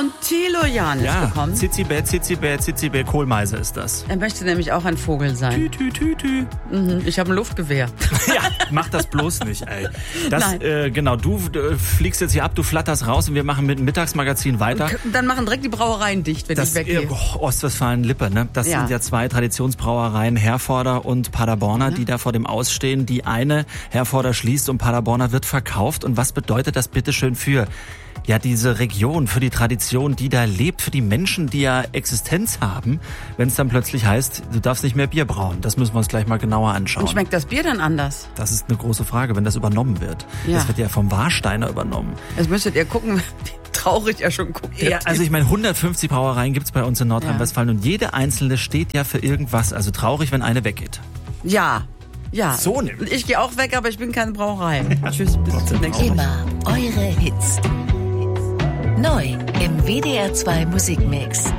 von Thilo Janis bekommen. Zizibä, Kohlmeise ist das. Er möchte nämlich auch ein Vogel sein. Tü. Ich habe ein Luftgewehr. Ja, mach das bloß nicht, ey. Genau, du fliegst jetzt hier ab, du flatterst raus und wir machen mit dem Mittagsmagazin weiter. Und dann machen direkt die Brauereien dicht, wenn ich weggehe. Ostwestfalen-Lippe, ne? Das sind ja 2 Traditionsbrauereien, Herforder und Paderborner, die da vor dem Ausstehen. Die eine, Herforder, schließt und Paderborner wird verkauft. Und was bedeutet das bitteschön für diese Region, für die Tradition, die da lebt, für die Menschen, die ja Existenz haben, wenn es dann plötzlich heißt, du darfst nicht mehr Bier brauen. Das müssen wir uns gleich mal genauer anschauen. Und schmeckt das Bier dann anders? Das ist eine große Frage, wenn das übernommen wird. Ja. Das wird ja vom Warsteiner übernommen. Das müsstet ihr gucken, wie traurig er schon guckt. Ja, also ich meine, 150 Brauereien gibt's bei uns in Nordrhein-Westfalen und jede einzelne steht ja für irgendwas. Also traurig, wenn eine weggeht. Ja. So nämlich. Ich gehe auch weg, aber ich bin keine Brauerei. Tschüss, bis zum nächsten Mal. Immer eure Hits. Neu im WDR 2 Musikmix.